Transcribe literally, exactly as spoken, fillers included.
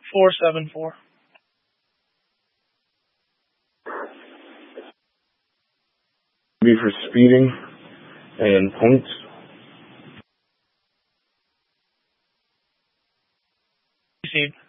four seven four. Be for speeding and points. Received.